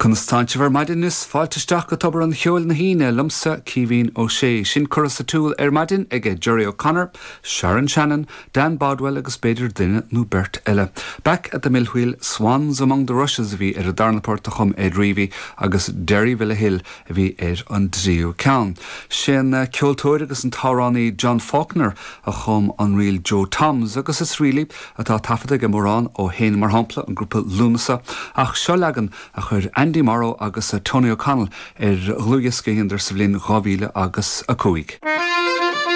Constantine Vermadin is fáilteisteach go tobar an cheol na híine lumsa Cíhín Ó Sé. Sin churas sa túl Madin ige Jerry O'Connor, Sharon Shannon, Dan Bodwell agus beidir duine nó Bert eile. Back at the Millwheel, Swans among the Rushes bhí ar a darnaport a chum Rivi agus Derry Villahill bhí an dríú ceann. Sin ceoltóir agus an táránaí John Faulkner a chum an riil Joe Toms agus is rilí atá tafada go mórán ó héin mar hampla an grúpa Lúmasa ach seo legan a chur Andy Morrow agus Tony O'Connell glúias céan der sa bhlín 2015.